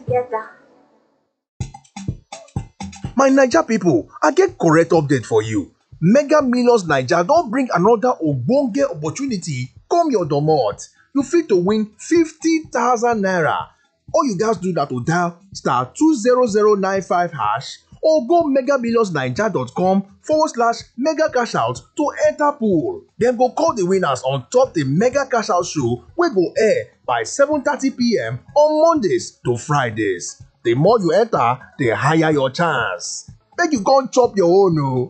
together. My Naija people, I get correct update for you. Mega Millions Naija don bring another ogbonge opportunity come your domot. You fit to win 50,000 naira. All you gats do na to dial star 20095 hash or go megamillionsnaija.com/mega cash out to enter pool. Dem go call the winners on top the mega cash out show wey go air by 7:30 p.m. on Mondays to Fridays. The more you enter, the higher your chance. Make you come chop your own o.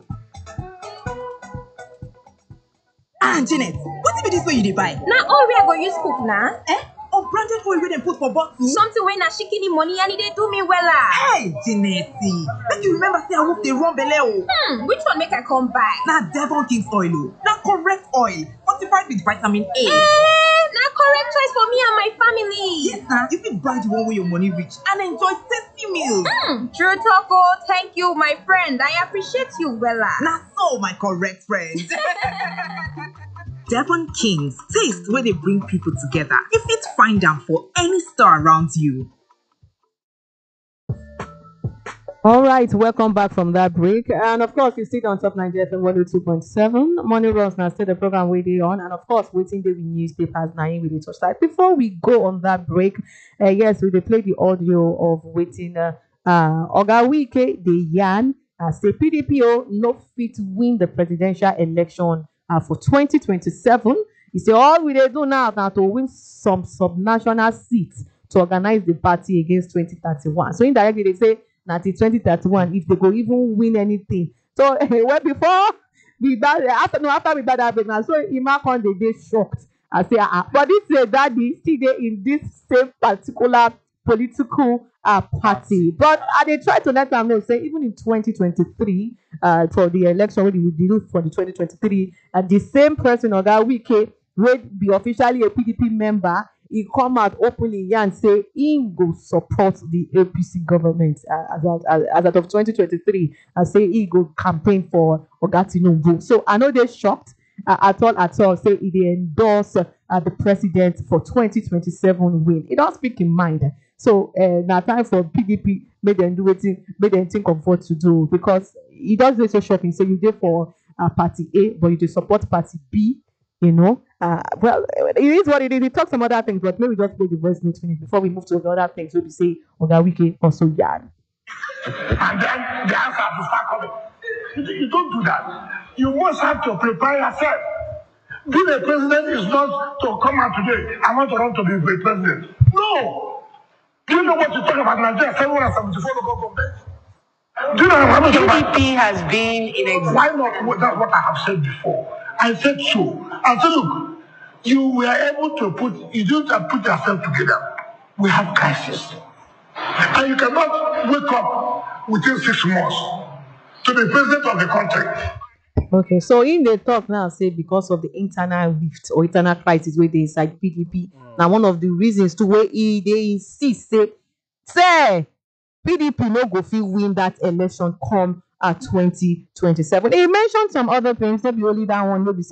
Janet, wetin be dis wey you dey buy? Na all wey I go use cook na. Unbranded oil wey dem put for bottle? Something wey na shikini money and e dey do me wella. Hey, Janet, make you remember say awoof dey run belle o. Which one make I come buy? Na Devon King's oil o. Na correct oil, fortified with vitamin A. Na correct choice for me and my family. Yes na, you fit buy the one wey your money reach and enjoy tasty meals. True talk o. Thank you, my friend. I appreciate you wella. Na so, my correct friend. Devon King's, taste where they bring people together. You fit find them for any store around you. All right, welcome back from that break. And of course, you sit on Top 90 FM 102.7. Money Runs now still the program we dey on. And of course, waiting daily newspapers, 9 with the touch side. Before we go on that break, yes, we dey play the audio of waiting Oga Wike, the yarn, say PDP no fit win the presidential election for 2027. He say all we dey do now to win some subnational seats to organize the party against 2031. So indirectly they say na till 2031 if they go even win anything. So well before we bad after we bad that break now, so Emma con dey shocked. I say but this daddy still dey in this same particular political party. But they try to let them know say even in 2023 for the election wey we do for the 2023 the same person Oga Wike wey be officially a PDP member, he come out openly and say he go support the APC government as of 2023 and say he go campaign for Oga Tinubu. So I know they're shocked at all. Say he dey endorse the president for 2027 win. He don't speak in mind. So now time for PDP make them do wetin, make them think of what to do, because it does dey so shocking. So you dey for party A but you dey support party B, you know. Well, it is what it is. We talk some other things, but maybe just play the voice note finish before we move to the other things. So we say Oga Wike also yarn. And then the answer to start coming. You don't do that. You must have to prepare yourself. Being a president is not to come out today, I want to run to be a president. No. Do you know what you talk about Nigeria? 774 local governments. Do you know how much PDP has been in exile. Why not? That's what I have said before. I said so. I said, look, you were able to you didn't put yourself together. We have crisis. And you cannot wake up within 6 months to be president of the country. Okay, so in the talk now say because of the internal rift or internal crisis where they inside PDP, now one of the reasons to where they insist say PDP no go fit win that election come at 2027. He mentioned some other things, maybe only that one, maybe